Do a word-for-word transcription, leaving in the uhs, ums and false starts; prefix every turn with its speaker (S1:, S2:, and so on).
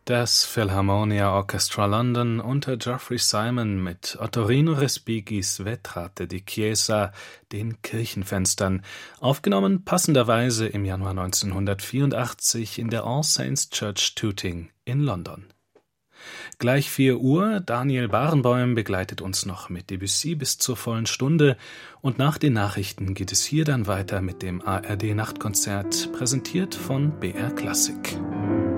S1: Das Philharmonia Orchestra London unter Geoffrey Simon mit Ottorino Respighi's Vetrate di Chiesa, den Kirchenfenstern, aufgenommen passenderweise im Januar neunzehnhundertvierundachtzig in der All Saints Church Tooting in London. Gleich vier Uhr, Daniel Barenboim begleitet uns noch mit Debussy bis zur vollen Stunde und nach den Nachrichten geht es hier dann weiter mit dem A R D Nachtkonzert, präsentiert von B R Klassik.